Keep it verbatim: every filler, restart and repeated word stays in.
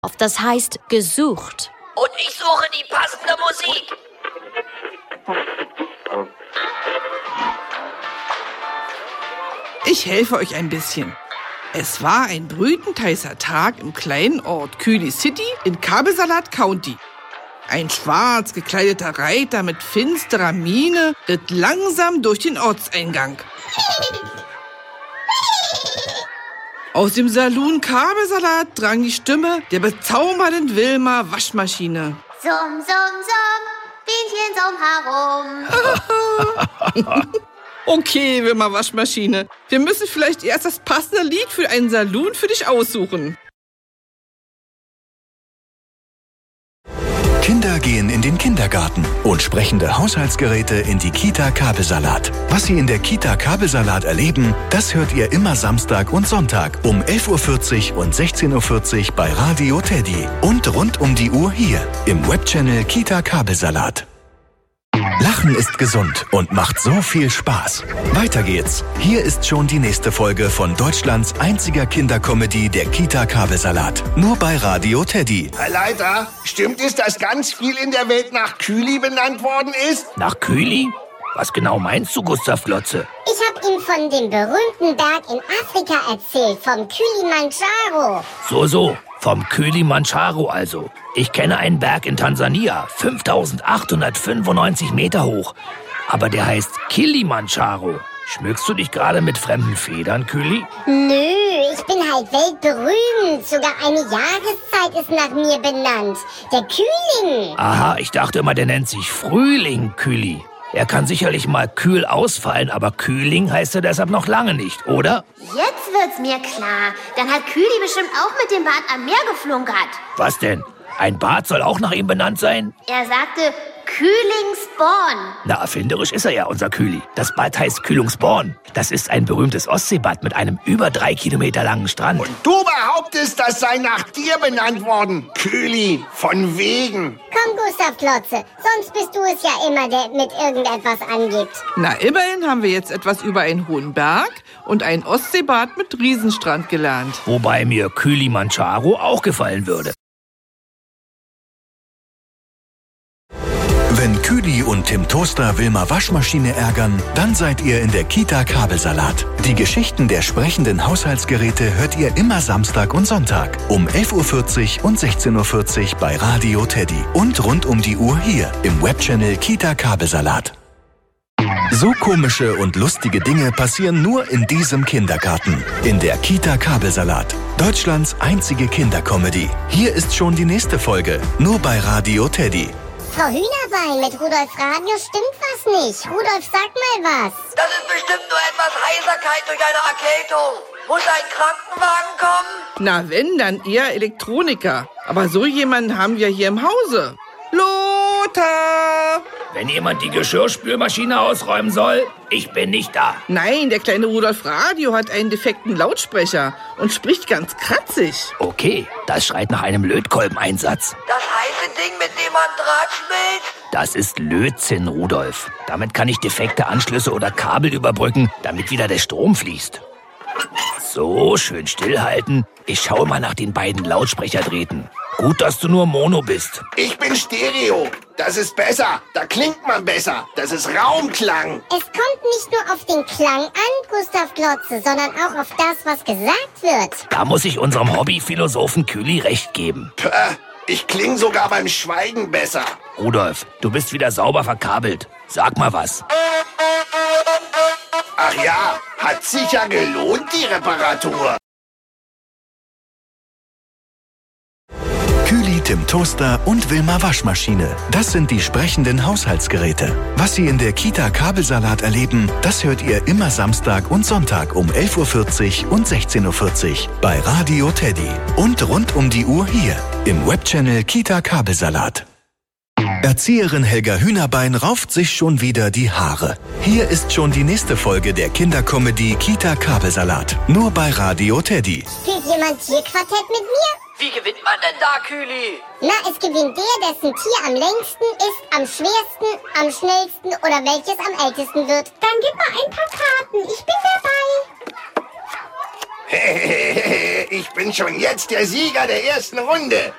Das heißt gesucht. Und ich suche die passende Musik. Ich helfe euch ein bisschen. Es war ein brütend heißer Tag im kleinen Ort Coulee City in Kabelsalat County. Ein schwarz gekleideter Reiter mit finsterer Miene ritt langsam durch den Ortseingang. Aus dem Saloon Kabelsalat drang die Stimme der bezaubernden Wilma Waschmaschine. Summ, summ, summ, Bienchen summ herum. Okay, Wilma Waschmaschine, wir müssen vielleicht erst das passende Lied für einen Saloon für dich aussuchen. Kinder gehen in den Kindergarten und sprechende Haushaltsgeräte in die Kita Kabelsalat. Was Sie in der Kita Kabelsalat erleben, das hört ihr immer Samstag und Sonntag um elf Uhr vierzig und sechzehn Uhr vierzig bei Radio Teddy und rund um die Uhr hier im Webchannel Kita Kabelsalat. Lachen ist gesund und macht so viel Spaß. Weiter geht's. Hier ist schon die nächste Folge von Deutschlands einziger Kindercomedy, der Kita Kabelsalat. Nur bei Radio Teddy. Herr Leiter, stimmt es, dass ganz viel in der Welt nach Coulee benannt worden ist? Nach Coulee? Was genau meinst du, Gustav Glotze? Ich hab ihm von dem berühmten Berg in Afrika erzählt, vom Kilimanjaro. So, so, vom Kilimanjaro also. Ich kenne einen Berg in Tansania, fünftausendachthundertfünfundneunzig Meter hoch. Aber der heißt Kilimanjaro. Schmückst du dich gerade mit fremden Federn, Küli? Nö, ich bin halt weltberühmt. Sogar eine Jahreszeit ist nach mir benannt. Der Kühling. Aha, ich dachte immer, der nennt sich Frühling, Küli. Er kann sicherlich mal kühl ausfallen, aber Kühling heißt er deshalb noch lange nicht, oder? Jetzt wird's mir klar. Dann hat Küli bestimmt auch mit dem Bad am Meer geflunkert. Was denn? Ein Bad soll auch nach ihm benannt sein? Er sagte Kühlingsborn. Na, erfinderisch ist er ja, unser Küli. Das Bad heißt Kühlungsborn. Das ist ein berühmtes Ostseebad mit einem über drei Kilometer langen Strand. Und du behauptest, das sei nach dir benannt worden. Coulee, von wegen. Komm, Gustav Klotze, sonst bist du es ja immer, der mit irgendetwas angibt. Na, immerhin haben wir jetzt etwas über einen hohen Berg und ein Ostseebad mit Riesenstrand gelernt. Wobei mir Kilimanjaro auch gefallen würde. Wenn Küli und Tim Toaster Wilma Waschmaschine ärgern, dann seid ihr in der Kita Kabelsalat. Die Geschichten der sprechenden Haushaltsgeräte hört ihr immer Samstag und Sonntag um elf Uhr vierzig und sechzehn Uhr vierzig bei Radio Teddy und rund um die Uhr hier im Webchannel Kita Kabelsalat. So komische und lustige Dinge passieren nur in diesem Kindergarten. In der Kita Kabelsalat. Deutschlands einzige Kindercomedy. Hier ist schon die nächste Folge. Nur bei Radio Teddy. Frau Hühnerbein, mit Rudolf Radio stimmt was nicht. Rudolf, sag mal was. Das ist bestimmt nur etwas Heiserkeit durch eine Erkältung. Muss ein Krankenwagen kommen? Na, wenn, dann eher Elektroniker. Aber so jemanden haben wir hier im Hause. Lothar! Wenn jemand die Geschirrspülmaschine ausräumen soll, ich bin nicht da. Nein, der kleine Rudolf Radio hat einen defekten Lautsprecher und spricht ganz kratzig. Okay, das schreit nach einem Lötkolbeneinsatz. Das heiße Ding, mit dem man Draht schmilzt? Das ist Lötzinn, Rudolf. Damit kann ich defekte Anschlüsse oder Kabel überbrücken, damit wieder der Strom fließt. So, schön stillhalten. Ich schaue mal nach den beiden Lautsprecherdrähten. Gut, dass du nur Mono bist. Ich bin Stereo. Das ist besser. Da klingt man besser. Das ist Raumklang. Es kommt nicht nur auf den Klang an, Gustav Klotze, sondern auch auf das, was gesagt wird. Da muss ich unserem Hobbyphilosophen Küli recht geben. Pö, ich kling sogar beim Schweigen besser. Rudolf, du bist wieder sauber verkabelt. Sag mal was. Ach ja, hat sich ja gelohnt, die Reparatur. Küli, Tim Toaster und Wilma Waschmaschine. Das sind die sprechenden Haushaltsgeräte. Was Sie in der Kita Kabelsalat erleben, das hört ihr immer Samstag und Sonntag um elf Uhr vierzig und sechzehn Uhr vierzig bei Radio Teddy. Und rund um die Uhr hier im Webchannel Kita Kabelsalat. Erzieherin Helga Hühnerbein rauft sich schon wieder die Haare. Hier ist schon die nächste Folge der Kindercomedy Kita Kabelsalat. Nur bei Radio Teddy. Spielt jemand Tierquartett mit mir? Wie gewinnt man denn da, Küli? Na, es gewinnt der, dessen Tier am längsten ist, am schwersten, am schnellsten oder welches am ältesten wird. Dann gib mal ein paar Karten, ich bin dabei. Ich bin schon jetzt der Sieger der ersten Runde.